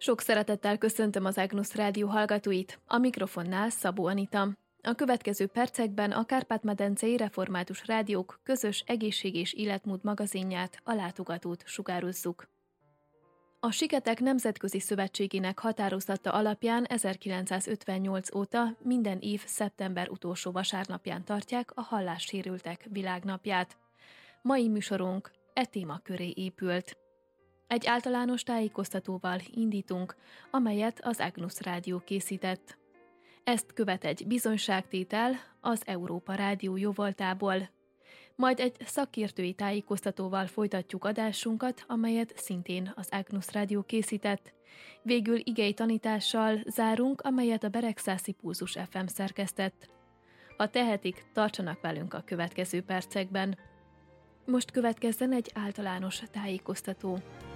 Sok szeretettel köszöntöm az Agnus Rádió hallgatóit, a mikrofonnál Szabó Anita. A következő percekben a Kárpát-medencei Református Rádiók közös egészség- és életmód magazinját, a Látogatót sugározzuk. A Siketek Nemzetközi Szövetségének határozata alapján 1958 óta minden év szeptember utolsó vasárnapján tartják a hallássérültek világnapját. Mai műsorunk e téma köré épült. Egy általános tájékoztatóval indítunk, amelyet az Agnus Rádió készített. Ezt követ egy bizonyságtétel az Európa Rádió jóvoltából. Majd egy szakértői tájékoztatóval folytatjuk adásunkat, amelyet szintén az Agnus Rádió készített. Végül igei tanítással zárunk, amelyet a Beregszászi Pulzus FM szerkesztett. Ha tehetik, tartsanak velünk a következő percekben. Most következzen egy általános tájékoztató.